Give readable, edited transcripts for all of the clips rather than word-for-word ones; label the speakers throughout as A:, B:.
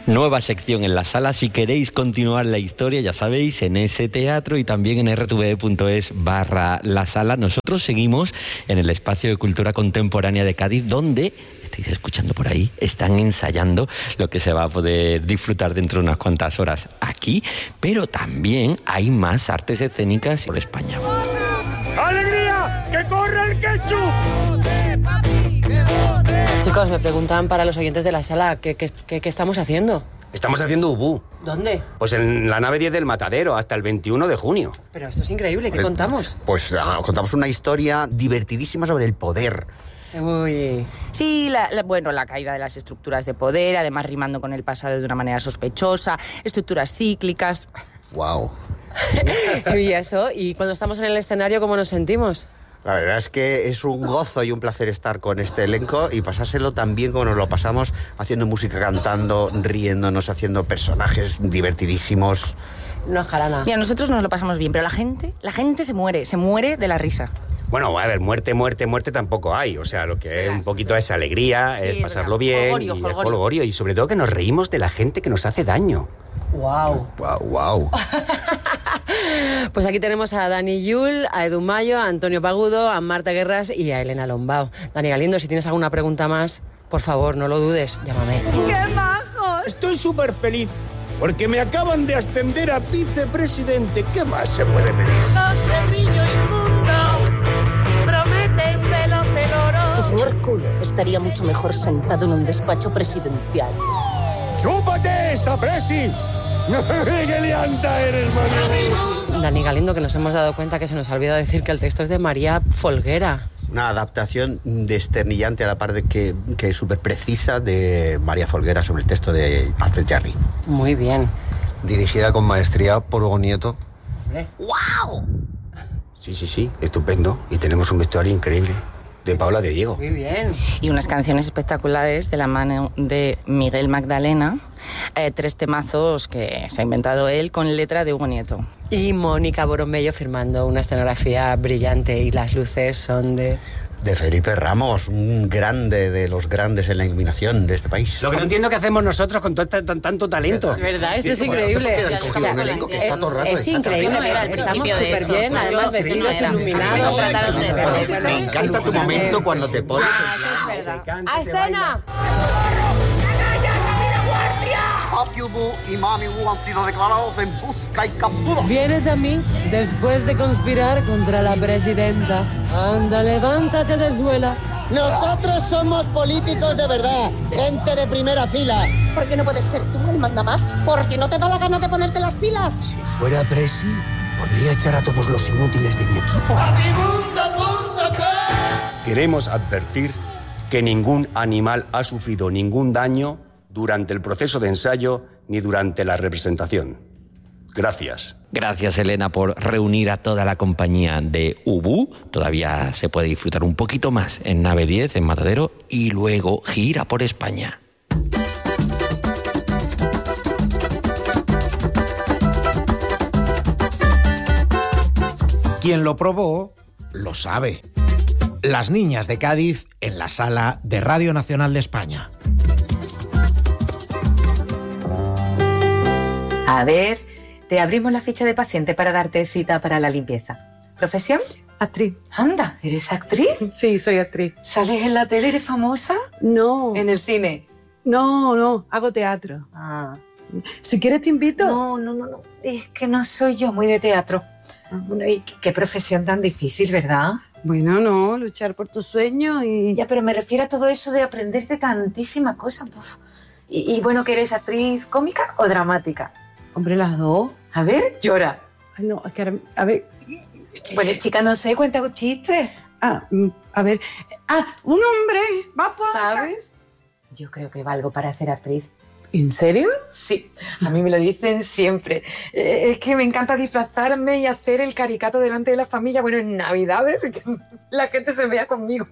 A: Nueva sección en la sala. Si queréis continuar la historia, ya sabéis, en ese teatro y también en rtve.es/la sala. Nosotros seguimos en el Espacio de Cultura Contemporánea de Cádiz, donde, estáis escuchando por ahí, están ensayando lo que se va a poder disfrutar dentro de unas cuantas horas aquí, pero también hay más artes escénicas por España.
B: ¡Alegría! ¡Que corre el ketchup!
C: Chicos, me preguntan para los oyentes de la sala, ¿qué estamos haciendo?
D: Estamos haciendo UBU.
C: ¿Dónde?
D: Pues en la nave 10 del Matadero, hasta el 21 de junio.
C: Pero esto es increíble, ¿qué contamos?
E: Pues contamos una historia divertidísima sobre el poder.
C: Uy.
F: Sí, la caída de las estructuras de poder, además rimando con el pasado de una manera sospechosa, estructuras cíclicas.
E: Wow.
C: ¿Y eso? ¿Y cuando estamos en el escenario, cómo nos sentimos?
E: La verdad es que es un gozo y un placer estar con este elenco y pasárselo tan bien como nos lo pasamos haciendo música, cantando, riéndonos, haciendo personajes divertidísimos.
C: No es jarana.
F: Mira, nosotros nos lo pasamos bien, pero la gente se muere de la risa.
D: Bueno, a ver, muerte tampoco hay. O sea, lo que es un poquito es alegría,
F: Sí,
D: es pasarlo
F: verdad.
D: bien,
F: Jolgorio,
D: y
F: jolgorio.
D: es jolgorio. Y sobre todo que nos reímos de la gente que nos hace daño.
C: Wow.
E: Wow.
C: Pues aquí tenemos a Dani Yul, a Edu Mayo, a Antonio Pagudo, a Marta Guerras y a Elena Lombao. Dani Galindo, si tienes alguna pregunta más, por favor, no lo dudes, llámame.
B: ¡Qué majos! Estoy súper feliz porque me acaban de ascender a vicepresidente. ¿Qué más se puede pedir?
G: Cerrillo inmundo, prometen velos del oro.
H: El señor Kuhn estaría mucho mejor sentado en un despacho presidencial.
B: ¡Chúpate esa presi! ¡Qué lianta eres, mano!
C: Dani Galindo, que nos hemos dado cuenta que se nos ha olvidado decir que el texto es de María Folguera.
E: Una adaptación desternillante a la par de que es súper precisa de María Folguera sobre el texto de Alfred Jarry.
C: Muy bien.
I: Dirigida con maestría por Hugo Nieto.
E: ¡Wow!
D: Sí, estupendo. Y tenemos un vestuario increíble. De Paula de Diego.
C: Muy bien.
F: Y unas canciones espectaculares de la mano de Miguel Magdalena. 3 temazos que se ha inventado él con letra de Hugo Nieto.
C: Y Mónica Boromello firmando una escenografía brillante y las luces son de
E: Felipe Ramos, un grande de los grandes en la iluminación de este país.
D: Lo que no entiendo que hacemos nosotros con tanto talento.
C: Es verdad, esto es increíble. Es increíble, mira, estamos súper bien, además vestidos iluminados.
E: Me encanta tu momento cuando te pones...
C: ¡A escena!
J: Papi Ubu y Mami Ubu han sido declarados en busca y captura.
K: Vienes a mí después de conspirar contra la presidenta. Anda, levántate de suela.
H: Nosotros somos políticos de verdad, gente de primera fila. ¿Por qué no puedes ser tú el mandamás? ¿Por qué no te da la gana de ponerte las pilas?
J: Si fuera presi, podría echar a todos los inútiles de mi equipo.
D: Queremos advertir que ningún animal ha sufrido ningún daño durante el proceso de ensayo ni durante la representación. Gracias.
A: Gracias, Elena, por reunir a toda la compañía de UBU. Todavía se puede disfrutar un poquito más en Nave 10, en Matadero, y luego gira por España.
L: Quien lo probó, lo sabe. Las niñas de Cádiz en la sala de Radio Nacional de España.
M: A ver, te abrimos la ficha de paciente para darte cita para la limpieza. ¿Profesión?
K: Actriz.
M: Anda, ¿eres actriz?
K: Sí, soy actriz.
M: ¿Sales en la tele? ¿Eres famosa?
K: No.
M: ¿En el cine?
K: No, hago teatro.
M: Ah.
K: Si quieres te invito.
M: No. Es que no soy yo muy de teatro. Bueno, ¿y qué profesión tan difícil, verdad?
K: Bueno, no, luchar por tus sueños y...
M: Ya, pero me refiero a todo eso de aprenderte tantísimas cosas. Y bueno, ¿que eres actriz cómica o dramática?
K: Hombre, las dos.
M: A ver, llora.
K: Ay, no, es que a ver...
M: Bueno, chica, no sé, cuenta un chiste.
K: A ver... un hombre va por...
M: ¿Sabes? Yo creo que valgo para ser actriz.
K: ¿En serio?
M: Sí, a mí me lo dicen siempre. Es que me encanta disfrazarme y hacer el caricato delante de la familia. Bueno, en Navidades, que la gente se vea conmigo.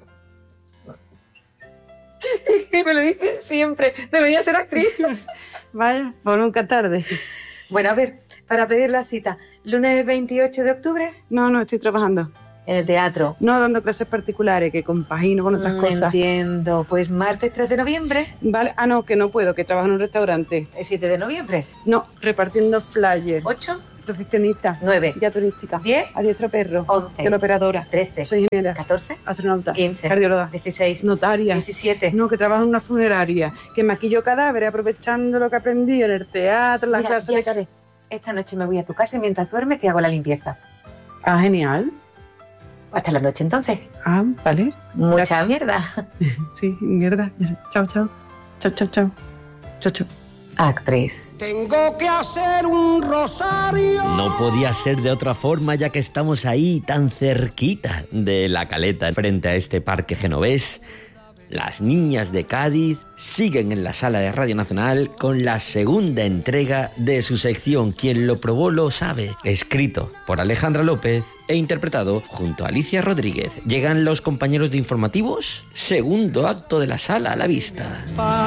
M: Es que me lo dicen siempre. Debería ser actriz.
K: Vaya, por nunca tarde.
M: Bueno, a ver, para pedir la cita, ¿lunes 28 de octubre?
K: No, estoy trabajando.
M: En el teatro.
N: No dando clases particulares, que compagino con otras cosas.
M: Entiendo. Pues martes 3 de noviembre.
N: Vale. Ah, no, que no puedo, que trabajo en un restaurante.
M: ¿El 7 de noviembre?
N: No, repartiendo flyers.
M: 8.
N: Recepcionista.
M: 9.
N: Guía turística.
M: 10.
N: Adiestro perro.
M: 11.
N: Teleoperadora.
M: 13.
N: Soy ingeniera.
M: 14.
N: Astronauta.
M: 15.
N: Cardióloga.
M: 16.
N: Notaria.
M: 17.
N: No, que trabajo en una funeraria. Que maquillo cadáveres aprovechando lo que aprendí en el teatro, las clases de
M: sé. Esta noche me voy a tu casa y mientras duermes te hago la limpieza.
N: Ah, genial.
M: Hasta la noche entonces.
N: Ah, vale.
M: Mucha mierda.
N: Sí, mierda. Chao, chao. Chao, chao, chao. Chao, chao.
M: Actriz.
B: Tengo que hacer un rosario.
A: No podía ser de otra forma, ya que estamos ahí tan cerquita de La Caleta, frente a este parque genovés. Las niñas de Cádiz siguen en la sala de Radio Nacional con la segunda entrega de su sección Quien lo probó lo sabe, escrito por Alejandra López e interpretado junto a Alicia Rodríguez. Llegan los compañeros de informativos, segundo acto de la sala a la vista.